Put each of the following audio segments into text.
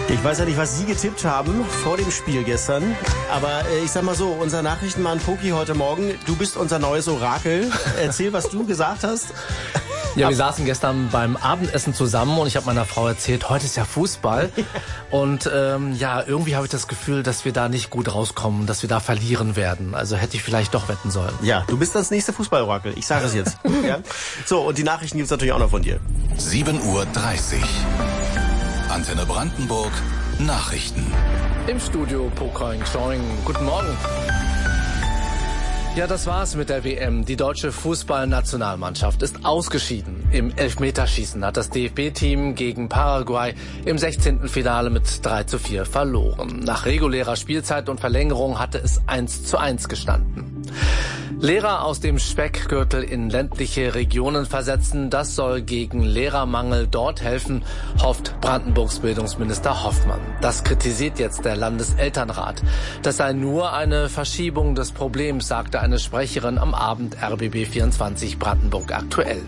Ich weiß ja nicht, was Sie getippt haben vor dem Spiel gestern, aber ich sag mal so, unser Nachrichtenmann Poki heute Morgen, du bist unser neues Orakel. Erzähl, was du gesagt hast. Ja, wir saßen gestern beim Abendessen zusammen und ich habe meiner Frau erzählt, heute ist ja Fußball. Und irgendwie habe ich das Gefühl, dass wir da nicht gut rauskommen, dass wir da verlieren werden. Also hätte ich vielleicht doch wetten sollen. Ja, du bist das nächste Fußballorakel. Ich sage es jetzt. Ja? So, und die Nachrichten gibt's natürlich auch noch von dir. 7:30 Uhr. Antenne Brandenburg. Nachrichten. Im Studio Pokaing Shoing. Guten Morgen. Ja, das war's mit der WM. Die deutsche Fußballnationalmannschaft ist ausgeschieden. Im Elfmeterschießen hat das DFB-Team gegen Paraguay im 16. Finale mit 3:4 verloren. Nach regulärer Spielzeit und Verlängerung hatte es 1:1 gestanden. Lehrer aus dem Speckgürtel in ländliche Regionen versetzen, das soll gegen Lehrermangel dort helfen, hofft Brandenburgs Bildungsminister Hoffmann. Das kritisiert jetzt der Landeselternrat. Das sei nur eine Verschiebung des Problems, sagte eine Sprecherin am Abend RBB 24 Brandenburg aktuell.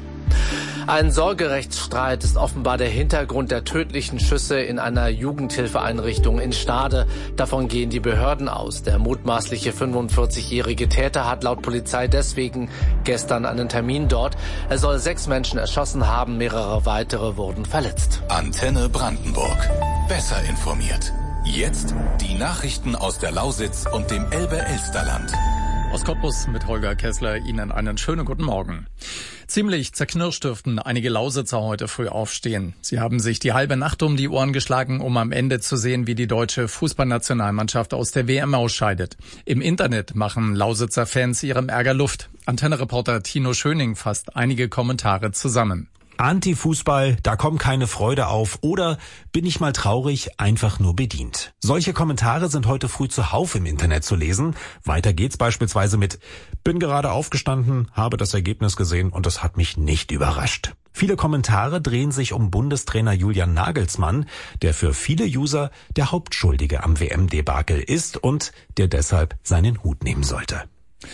Ein Sorgerechtsstreit ist offenbar der Hintergrund der tödlichen Schüsse in einer Jugendhilfeeinrichtung in Stade. Davon gehen die Behörden aus. Der mutmaßliche 45-jährige Täter hat laut Polizei deswegen gestern einen Termin dort. Er soll 6 Menschen erschossen haben, mehrere weitere wurden verletzt. Antenne Brandenburg. Besser informiert. Jetzt die Nachrichten aus der Lausitz und dem Elbe-Elsterland. Aus Cottbus mit Holger Kessler Ihnen einen schönen guten Morgen. Ziemlich zerknirscht dürften einige Lausitzer heute früh aufstehen. Sie haben sich die halbe Nacht um die Ohren geschlagen, um am Ende zu sehen, wie die deutsche Fußballnationalmannschaft aus der WM ausscheidet. Im Internet machen Lausitzer Fans ihrem Ärger Luft. Antenne-Reporter Tino Schöning fasst einige Kommentare zusammen. Anti-Fußball, da kommt keine Freude auf oder bin ich mal traurig, einfach nur bedient. Solche Kommentare sind heute früh zuhauf im Internet zu lesen. Weiter geht's beispielsweise mit: Bin gerade aufgestanden, habe das Ergebnis gesehen und es hat mich nicht überrascht. Viele Kommentare drehen sich um Bundestrainer Julian Nagelsmann, der für viele User der Hauptschuldige am WM-Debakel ist und der deshalb seinen Hut nehmen sollte.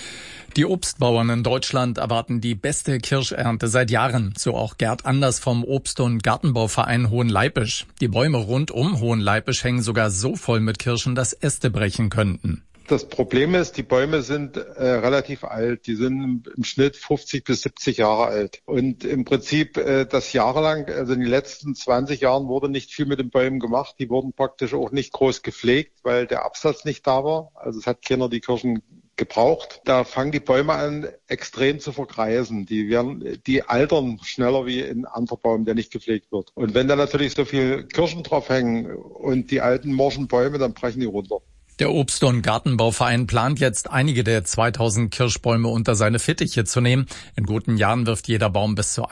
Die Obstbauern in Deutschland erwarten die beste Kirschernte seit Jahren, so auch Gerd Anders vom Obst- und Gartenbauverein Hohenleipisch. Die Bäume rund um Hohenleipisch hängen sogar so voll mit Kirschen, dass Äste brechen könnten. Das Problem ist, die Bäume sind relativ alt. Die sind im Schnitt 50 bis 70 Jahre alt. Und im Prinzip das jahrelang, also in den letzten 20 Jahren wurde nicht viel mit den Bäumen gemacht. Die wurden praktisch auch nicht groß gepflegt, weil der Absatz nicht da war. Also es hat keiner die Kirschen gebraucht. Da fangen die Bäume an, extrem zu vergreisen. Die altern schneller wie ein anderer Baum, der nicht gepflegt wird. Und wenn da natürlich so viel Kirschen drauf hängen und die alten morschen Bäume, dann brechen die runter. Der Obst- und Gartenbauverein plant jetzt, einige der 2000 Kirschbäume unter seine Fittiche zu nehmen. In guten Jahren wirft jeder Baum bis zu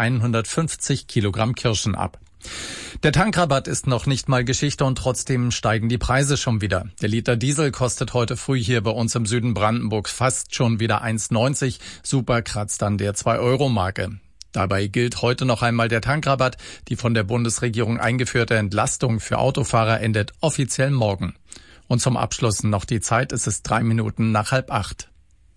150 Kilogramm Kirschen ab. Der Tankrabatt ist noch nicht mal Geschichte und trotzdem steigen die Preise schon wieder. Der Liter Diesel kostet heute früh hier bei uns im Süden Brandenburgs fast schon wieder 1,90. Super kratzt an der 2-Euro-Marke. Dabei gilt heute noch einmal der Tankrabatt. Die von der Bundesregierung eingeführte Entlastung für Autofahrer endet offiziell morgen. Und zum Abschluss noch die Zeit, es ist 3 Minuten nach 7:30.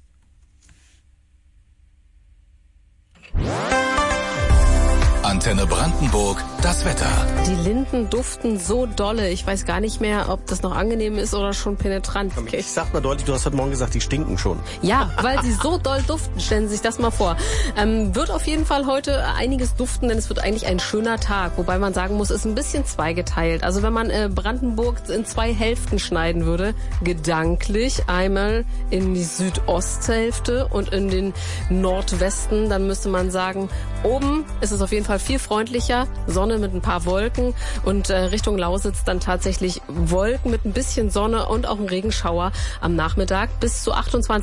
Antenne Brandenburg, das Wetter. Die Linden duften so dolle. Ich weiß gar nicht mehr, ob das noch angenehm ist oder schon penetrant. Ich sag mal deutlich, du hast heute Morgen gesagt, die stinken schon. Ja, weil sie so doll duften. Stellen Sie sich das mal vor. Wird auf jeden Fall heute einiges duften, denn es wird eigentlich ein schöner Tag. Wobei man sagen muss, ist ein bisschen zweigeteilt. Also wenn man Brandenburg in 2 Hälften schneiden würde, gedanklich einmal in die Südosthälfte und in den Nordwesten, dann müsste man sagen, oben ist es auf jeden Fall viel freundlicher, Sonne mit ein paar Wolken und Richtung Lausitz dann tatsächlich Wolken mit ein bisschen Sonne und auch ein Regenschauer am Nachmittag bis zu 28